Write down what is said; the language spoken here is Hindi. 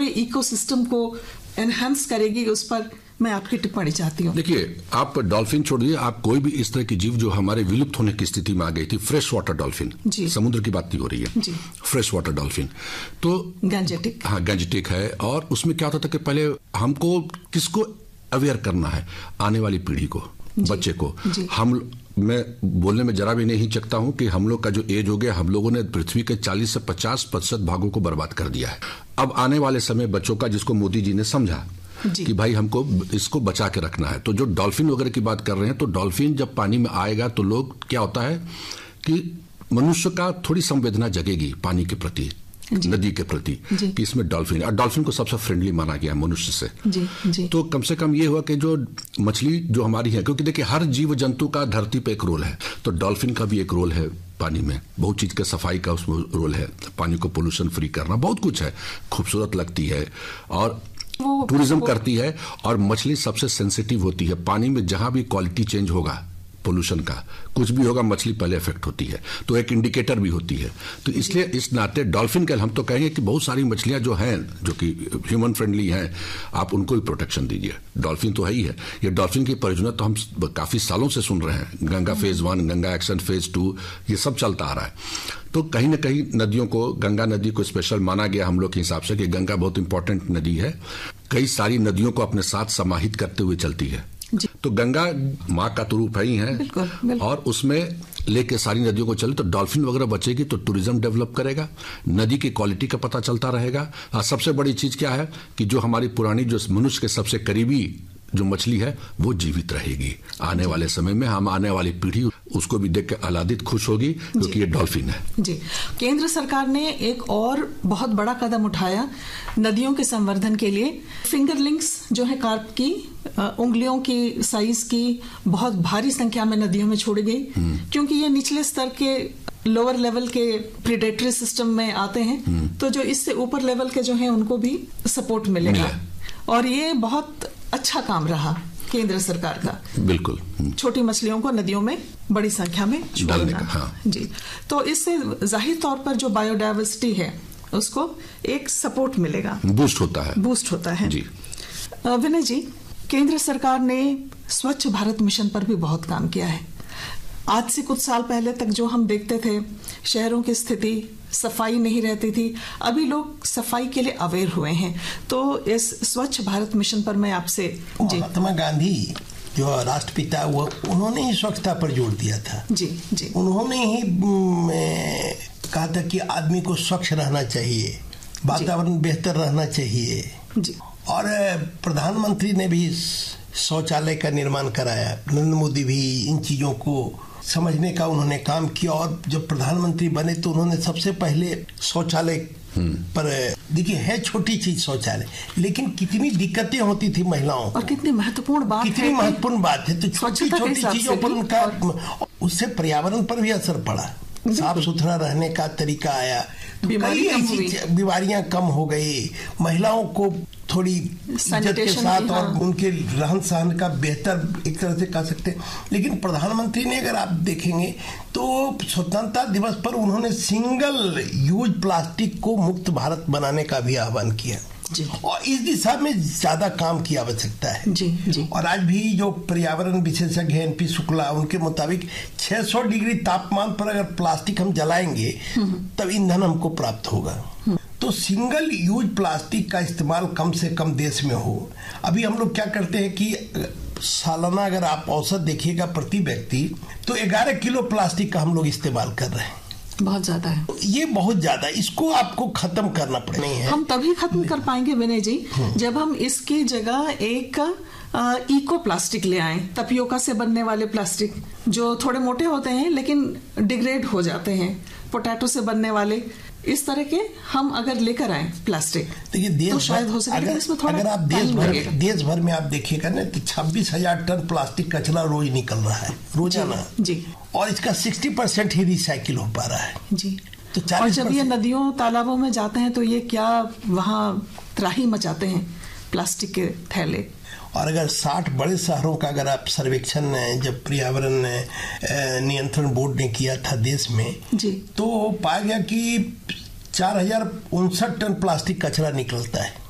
इकोसिस्टम को एनहांस करेगी, उस पर मैं आपकी टिप्पणी चाहती हूँ। देखिए, आप डॉल्फिन छोड़िए, आप कोई भी इस तरह की जीव जो हमारे विलुप्त होने की स्थिति में आ गई थी, फ्रेश वाटर डॉल्फिन, समुद्र की बात नहीं हो रही है जी। फ्रेश वाटर डॉल्फिन तो गैंजेटिक, हाँ गैंजेटिक है। और उसमें क्या होता था कि पहले हमको किसको अवेयर करना है, आने वाली पीढ़ी को, बच्चे को। मैं बोलने में जरा भी नहीं हिचकता हूं कि हम लोग का जो एज हो गया, हम लोगों ने पृथ्वी के 40 से 50% भागों को बर्बाद कर दिया है। अब आने वाले समय बच्चों का, जिसको मोदी जी ने समझा कि भाई हमको इसको बचा के रखना है, तो जो डॉल्फिन वगैरह की बात कर रहे हैं, तो डॉल्फिन जब पानी में आएगा तो लोग, क्या होता है कि मनुष्य का थोड़ी संवेदना जगेगी पानी के प्रति, नदी के प्रति, कि इसमें डॉल्फिन, और डॉल्फिन को सबसे फ्रेंडली माना गया मनुष्य से। तो कम से कम ये हुआ कि जो मछली जो हमारी है, क्योंकि देखिए हर जीव जंतु का धरती पे एक रोल है, तो डॉल्फिन का भी एक रोल है पानी में, बहुत चीज का सफाई का उसमें रोल है, पानी को पोल्यूशन फ्री करना, बहुत कुछ है, खूबसूरत लगती है और टूरिज्म करती है। और मछली सबसे सेंसिटिव होती है, पानी में जहां भी क्वालिटी चेंज होगा, पोल्यूशन का कुछ भी होगा, मछली पहले इफेक्ट होती है, तो एक इंडिकेटर भी होती है। तो इसलिए इस नाते डॉल्फिन के हम तो कहेंगे कि बहुत सारी मछलियां जो हैं, जो कि ह्यूमन फ्रेंडली हैं, आप उनको भी प्रोटेक्शन दीजिए। डॉल्फिन तो है ही है, ये डॉल्फिन की परियोजना तो हम काफी सालों से सुन रहे हैं, Ganga phase 1, Ganga action phase 2, ये सब चलता आ रहा है। तो कहीं ना कहीं नदियों को, गंगा नदी को स्पेशल माना गया हम लोग के हिसाब से कि गंगा बहुत इंपॉर्टेंट नदी है, कई सारी नदियों को अपने साथ समाहित करते हुए चलती है। तो गंगा माँ का तो रूप है ही है, बिल्कुल। और उसमें लेके सारी नदियों को चले तो डॉल्फिन वगैरह बचेगी, तो टूरिज्म डेवलप करेगा, नदी की क्वालिटी का पता चलता रहेगा। और सबसे बड़ी चीज क्या है कि जो हमारी पुरानी, जो मनुष्य के सबसे करीबी जो मछली है, वो जीवित रहेगी। आने वाले समय में हम, आने वाली पीढ़ी उसको भी देख के आह्लादित, खुश होगी, क्योंकि ये डॉल्फिन है जी। केंद्र सरकार ने एक और बहुत बड़ा कदम उठाया नदियों के संवर्धन के लिए। फिंगरलिंग्स जो है कार्प की, उंगलियों की साइज की बहुत भारी संख्या में नदियों में छोड़ी गई, क्योंकि ये निचले स्तर के, लोअर लेवल के प्रीडेटरी सिस्टम में आते हैं, तो जो इससे ऊपर लेवल के जो हैं उनको भी सपोर्ट मिलेगा। और ये बहुत अच्छा काम रहा केंद्र सरकार का, बिल्कुल, छोटी मछलियों को नदियों में बड़ी संख्या में डालने का। हाँ। जी, तो इससे जाहिर तौर पर जो बायोडायवर्सिटी है उसको एक सपोर्ट मिलेगा, बूस्ट होता है जी। विनय जी, केंद्र सरकार ने स्वच्छ भारत मिशन पर भी बहुत काम किया है। आज से कुछ साल पहले तक जो हम देखते थे, शहरों की स्थिति, सफाई नहीं रहती थी, अभी लोग सफाई के लिए अवेयर हुए हैं। तो इस स्वच्छ भारत मिशन पर मैं आपसे, महात्मा गांधी जो राष्ट्रपिता, वो उन्होंने ही स्वच्छता पर जोर दिया था। जी। उन्होंने ही कहा था कि आदमी को स्वच्छ रहना चाहिए, वातावरण बेहतर रहना चाहिए जी। और प्रधानमंत्री ने भी शौचालय का निर्माण कराया, नरेंद्र मोदी भी इन चीजों को समझने का उन्होंने काम किया। और जब प्रधानमंत्री बने तो उन्होंने सबसे पहले शौचालय पर, देखिए है छोटी चीज शौचालय, लेकिन कितनी दिक्कतें होती थी महिलाओं को, और कितनी महत्वपूर्ण बात है। तो छोटी छोटी चीजों पर उनका, उससे पर्यावरण पर भी असर पड़ा, साफ सुथरा रहने का तरीका आया, बीमारियां कम हो गई, महिलाओं को थोड़ी इज्जत के साथ और उनके रहन सहन का बेहतर एक तरह से कह सकते हैं। लेकिन प्रधानमंत्री ने, अगर आप देखेंगे तो स्वतंत्रता दिवस पर उन्होंने सिंगल यूज प्लास्टिक को मुक्त भारत बनाने का भी आह्वान किया जी। और इस दिशा में ज्यादा काम की आवश्यकता है जी। और आज भी जो पर्यावरण विशेषज्ञ हैं NP शुक्ला, उनके मुताबिक 600 डिग्री तापमान पर अगर प्लास्टिक हम जलाएंगे तब ईंधन हमको प्राप्त होगा। तो सिंगल यूज प्लास्टिक का इस्तेमाल कम से कम देश में हो। अभी हम लोग क्या करते हैं कि सालाना अगर आप औसत देखिएगा प्रति व्यक्ति, तो 11 किलो प्लास्टिक का हम लोग इस्तेमाल कर रहे हैं। बहुत ज्यादा है ये, बहुत ज्यादा। इसको आपको खत्म करना पड़ेगा। हम तभी खत्म कर पाएंगे विनय जी जब हम इसकी जगह एक इको प्लास्टिक ले आए, टपियोका से बनने वाले प्लास्टिक जो थोड़े मोटे होते हैं लेकिन डिग्रेड हो जाते हैं, पोटैटो से बनने वाले, इस तरह के हम अगर लेकर आए प्लास्टिक, देखिए तो शायद हो सके। इसमें थोड़ा अगर आप देश भर में आप देखिएगा ना तो 26,000 टन प्लास्टिक कचरा रोज निकल रहा है, रोजाना जी। और इसका 60% ही रिसाइकिल हो पा रहा है जी। तो और जब ये नदियों तालाबों में जाते हैं तो ये क्या वहाँ त्राही मचाते हैं प्लास्टिक के थैले। और अगर 60 बड़े शहरों का अगर आप सर्वेक्षण जब पर्यावरण नियंत्रण बोर्ड ने किया था देश में जी, तो पाया गया कि 4059 टन प्लास्टिक कचरा निकलता है